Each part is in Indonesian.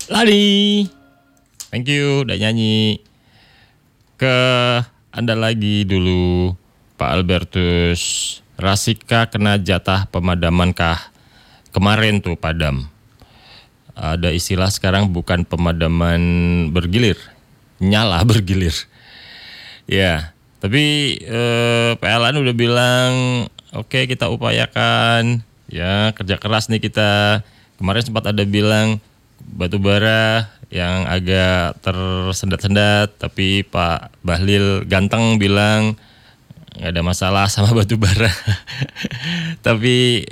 Lali, thank you udah nyanyi. Ke Anda lagi dulu, Pak Albertus. Rasika kena jatah pemadaman kah? Kemarin tuh padam. Ada istilah sekarang bukan pemadaman bergilir, nyala bergilir. Ya, tapi PLN udah bilang oke, kita upayakan. Ya, kerja keras nih kita. Kemarin sempat ada bilang batu bara yang agak tersendat-sendat, tapi Pak Bahlil ganteng bilang nggak ada masalah sama batu bara. Tapi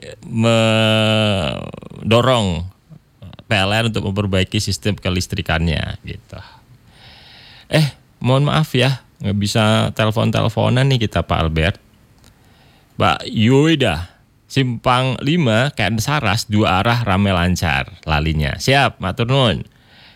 mendorong PLN untuk memperbaiki sistem kelistrikannya gitu. Mohon maaf ya, nggak bisa telepon-teleponan nih kita Pak Albert. Pak Yuida, Simpang 5 Ken Saras 2 arah rame lancar lalinya. Siap, matur nuwun.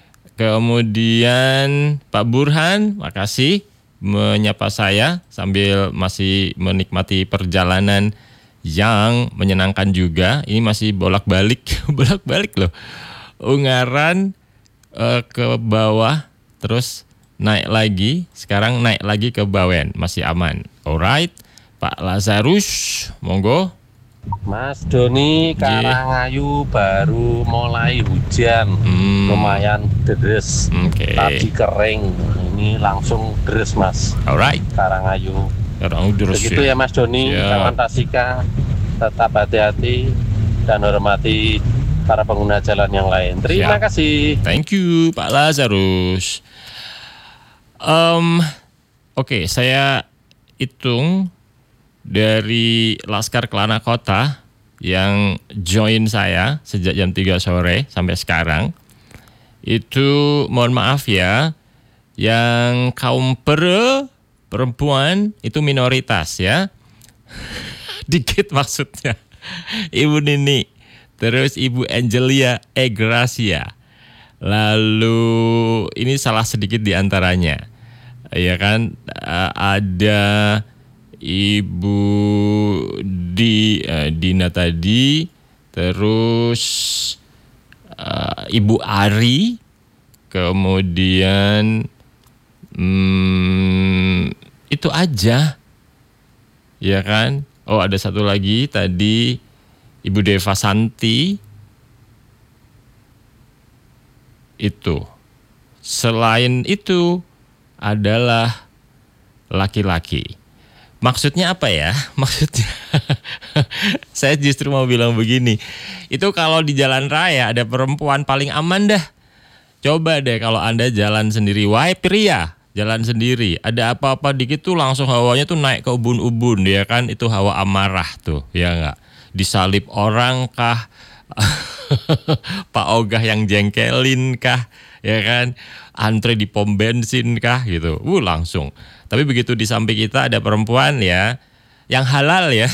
Kemudian Pak Burhan, makasih menyapa saya sambil masih menikmati perjalanan yang menyenangkan juga. Ini masih bolak-balik, bolak-balik loh. Ungaran ke bawah, terus naik lagi, sekarang naik lagi ke Bawen, masih aman. Alright, Pak Lazarus, monggo. Mas Doni, Karangayu baru mulai hujan, lumayan deres, tadi kering, ini langsung deres Mas. Alright, Karangayu. deres begitu ya Mas Doni, kawan Tasika, tetap hati-hati dan hormati para pengguna jalan yang lain. Terima kasih. Thank you Pak Lazarus. Oke, saya hitung dari Laskar Kelana Kota yang join saya sejak jam 3 sore sampai sekarang. Itu mohon maaf ya, yang kaum perempuan itu minoritas ya. Dikit maksudnya. Ibu Nini, terus Ibu Angelia Gracia. Lalu ini salah sedikit di antaranya. Ya kan, ada Ibu Dina tadi, terus Ibu Ari, kemudian itu aja, ya kan? Oh, ada satu lagi tadi Ibu Deva Santi. Itu. Selain itu adalah laki-laki. Maksudnya apa ya? Maksudnya saya justru mau bilang begini. Itu kalau di jalan raya ada perempuan paling aman dah. Coba deh kalau Anda jalan sendiri, wahai pria, jalan sendiri. Ada apa-apa dikit tuh langsung hawanya tuh naik ke ubun-ubun, ya kan? Itu hawa amarah tuh, ya enggak? Disalip orang kah? Pak Ogah yang jengkelin kah? Ya kan? Antre di pom bensin kah gitu. Langsung. Tapi begitu di samping kita ada perempuan ya, yang halal ya.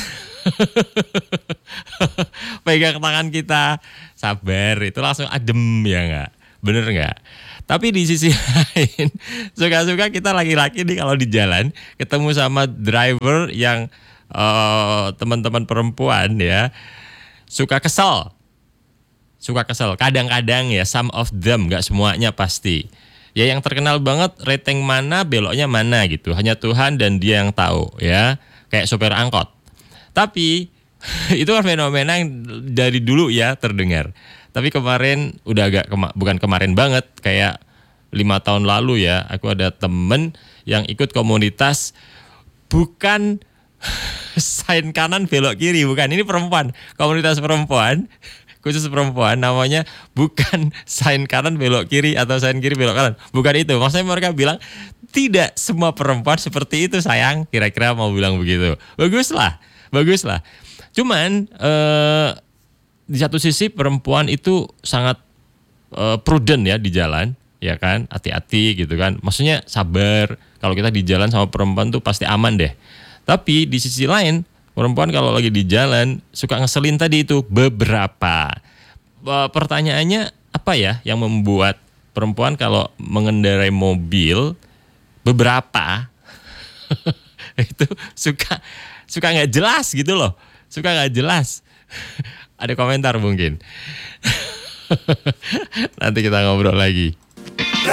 Pegang tangan kita, sabar, itu langsung adem, ya enggak? Bener enggak? Tapi di sisi lain, suka-suka kita laki-laki nih kalau di jalan ketemu sama driver yang teman-teman perempuan ya, suka kesel. Kadang-kadang ya, some of them, enggak semuanya pasti. Ya yang terkenal banget reteng mana, beloknya mana gitu. Hanya Tuhan dan dia yang tahu ya. Kayak sopir angkot. Tapi itu kan fenomena yang dari dulu ya terdengar. Tapi kemarin udah agak bukan kemarin banget, kayak 5 tahun lalu ya. Aku ada temen yang ikut komunitas bukan sign kanan belok kiri, bukan. Ini perempuan, komunitas perempuan. Khusus perempuan, namanya bukan sign kanan belok kiri atau sign kiri belok kanan. Bukan itu. Maksudnya mereka bilang tidak semua perempuan seperti itu sayang. Kira-kira mau bilang begitu. Bagus lah. Cuman di satu sisi perempuan itu sangat prudent ya di jalan, ya kan? Hati-hati gitu kan. Maksudnya sabar. Kalau kita di jalan sama perempuan tuh pasti aman deh. Tapi di sisi lain, perempuan kalau lagi di jalan suka ngeselin tadi itu beberapa. Pertanyaannya apa ya yang membuat perempuan kalau mengendarai mobil beberapa itu suka nggak jelas gitu loh. Suka nggak jelas. Ada komentar mungkin. Nanti kita ngobrol lagi.